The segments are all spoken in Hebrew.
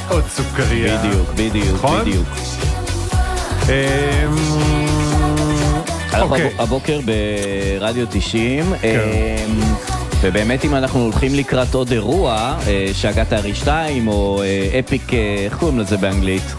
עוד סוכריה. בדיוק. הבוקר ברדיו 90, ובאמת אם אנחנו הולכים לקראת עוד אירוע, שהגת הארי 2 או אפיק, איך קוראים לזה באנגלית?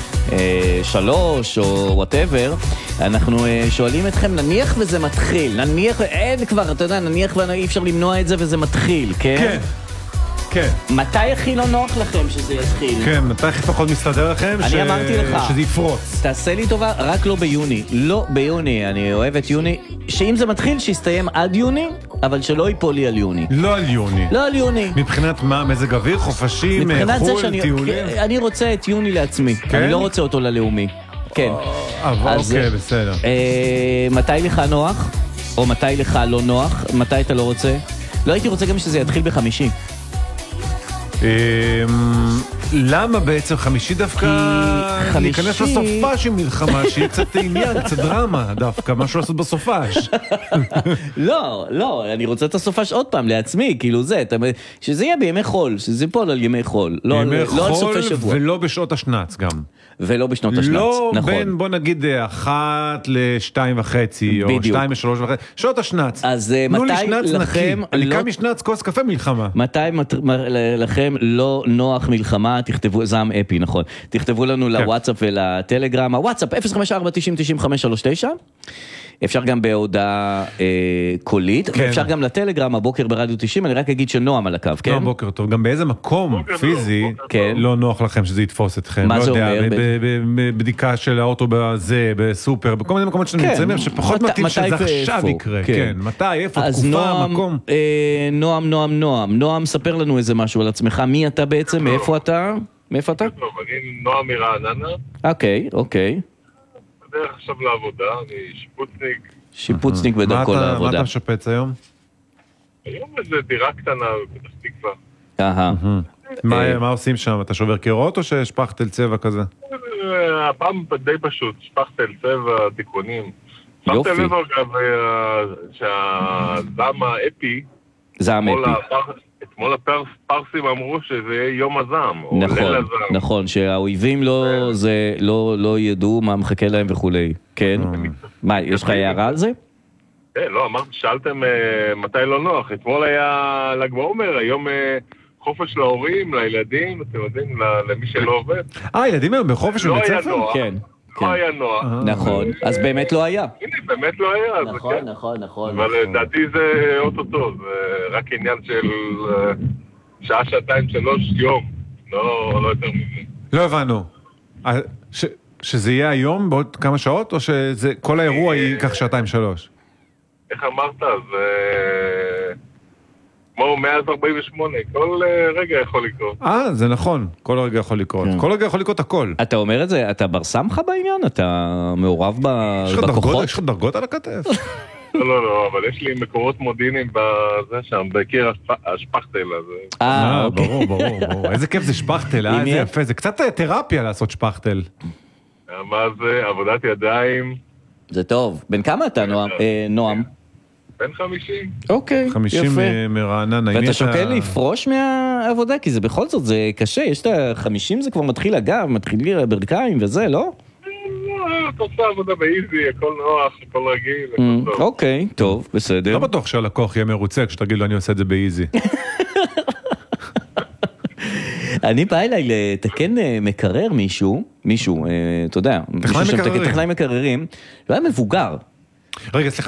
3 או whatever, אנחנו שואלים אתכם, נניח וזה מתחיל, נניח, אין כבר, אתה יודע, נניח ואי אפשר למנוע את זה וזה מתחיל, כן? כן. מתי הכי לא נוח לכם שזה יתחיל? כן, מתי הכי פחות מסתדר לכם? אני אמרתי לך, שזה יפרוץ. תעשה לי טובה, רק לא ביוני. לא ביוני, אני אוהב את יוני. שאם זה מתחיל, שיסתיים עד יוני, אבל שלא ייפול לי על יוני. לא על יוני. מבחינת מה? מזג אוויר, חופשים, חול, טיולים? אני רוצה את יוני לעצמי. אני לא רוצה אותו ללאומי. כן. אוקיי, בסדר. מתי לך נוח? או מתי לך לא נוח? מתי אתה לא רוצה? לא הייתי רוצה גם שזה יתחיל ב5. למה בעצם חמישי דווקא להיכנס לסופש עם מלחמה, שיהיה קצת עניין, קצת דרמה דווקא, משהו לעשות בסופש? לא, אני רוצה את הסופש עוד פעם לעצמי, כאילו זה, שזה יהיה בימי חול, שזה ייפול על ימי חול, לא על סופי שבוע. ולא בשעות השנץ גם. ולא בשנות השנץ, לא נכון. בין, בוא נגיד, 1 ל-2.5, או 2 ל-3.5, שעות השנץ. אז מתי לכם... אני קם משנץ, כוס קפה, מלחמה. מתי לכם לא נוח מלחמה, תכתבו, זעם אפי, נכון. תכתבו לנו לוואטסאפ ולטלגרם, הוואטסאפ 054-90-90-539, אפשר גם בהודעה קולית, ואפשר גם לטלגרם, הבוקר ברדיו 90, אני רק אגיד שנועם על הקו, כן? בוקר טוב, גם באיזה מקום פיזי לא נוח לכם שזה יתפוס אתכם. מה זה אומר? בבדיקה של האוטו בזה, בסופר, בכל מיני מקומות שאתם נמצאים, שפחות מתאים שזה עכשיו יקרה. כן, מתי, איפה, תקופה, מקום. נועם, ספר לנו איזה משהו על עצמך, מי אתה בעצם, מאיפה אתה? מאיפה אתה? טוב, אני נועם מרעננה. אוקיי. בדרך עכשיו לעבודה, אני שיפוצניק בדרכו לעבודה. מה אתה משפץ היום? היום איזה דירה קטנה בפתח תקווה. מה עושים שם? אתה שובר קירות או ששפכת אל צבע כזה? הפעם די פשוט, שפכת אל צבע, תיקונים. יופי. שפכת אל אגב שהזעם האפי, זעם אפי. אתמול הפרסים אמרו שזה יהיה יום הזעם, או ליל הזעם. נכון, שהאויבים לא ידעו מה מחכה להם וכולי. כן? מה, יש לך הערה על זה? כן, לא, שאלתם מתי לא נוח. אתמול היה ל"ג בעומר, היום חופש להורים, לילדים, אתם יודעים, למי שלא עובד. ילדים היום בחופש בבית ספר? כן. לא היה נוח. נכון, אז באמת לא היה. הנה, באמת לא היה. נכון. אבל לדעתי זה אוטוטו, זה רק עניין של שעה, שעתיים, 3 יום, לא יותר מזה. לא הבנו. שזה יהיה היום בעוד כמה שעות, או שכל האירוע ייקח 2-3? איך אמרת? זה כמו מאז 48, כל רגע יכול לקרות. זה נכון, כל רגע יכול לקרות. כל רגע יכול לקרות הכל. אתה אומר את זה, אתה בר סמכה בעניין? אתה מעורב בכוחות? יש לך דרגות על הכתף? לא, אבל יש לי מקורות מודיעיניים בזה שם, בקיר השפכתל הזה. ברור. איזה כיף זה שפכתל, איזה יפה. זה קצת תרפיה לעשות שפכתל. מה זה? עבודת ידיים. זה טוב. בין כמה אתה, נועם? בין 50. אוקיי, יפה. 50 מרעננה. ואתה שוקל לפרוש מהעבודה, כי זה בכל זאת, זה קשה. יש את ה-50, זה כבר מתחיל הגב, מתחיל ברכיים וזה, לא? אתה עושה עבודה באיזי, הכל נוח, הכל רגיל, הכל טוב. אוקיי, טוב, בסדר. לא בטוח שהלקוח יהיה מרוצה כשתגיד לו אני עושה את זה באיזי. אני בא אליי לתקן מקרר מישהו, אתה יודע, טכנאי מקררים, לא היה מבוגר. רגע, סליחה.